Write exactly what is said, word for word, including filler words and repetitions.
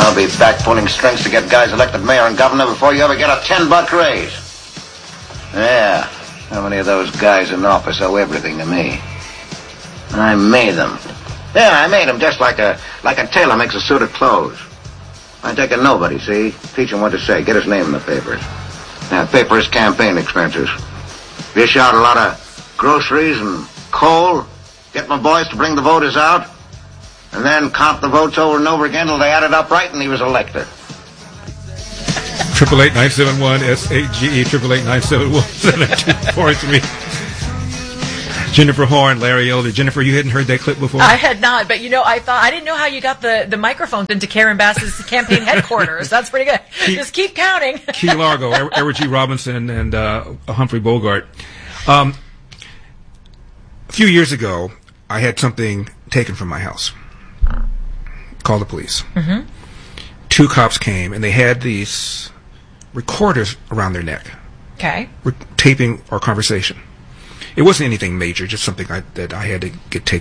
I'll be back pulling strings to get guys elected mayor and governor before you ever get a ten-buck raise. Yeah, how many of those guys in office owe everything to me? I made them. Yeah, I made them just like a like a tailor makes a suit of clothes. I take a nobody, see? Teach him what to say. Get his name in the papers. Now, pay for his campaign expenses. Dish out a lot of groceries and coal. Get my boys to bring the voters out. And then count the votes over and over again till they added up right and he was elected. Triple eight nine seven one S A G E triple eight nine seven one seven two four three. Jennifer Horn, Larry Elder. Jennifer, you hadn't heard that clip before? I had not, but you know, I thought I didn't know how you got the, the microphones into Karen Bass's campaign headquarters. That's pretty good. Key, Just keep counting. Key Largo, Edward G. Robinson, and uh, Humphrey Bogart. Um, a few years ago, I had something taken from my house. Called the police. Mm-hmm. Two cops came, and they had these recorders around their neck. Okay. Re- taping our conversation. It wasn't anything major, just something I, that I had to get taken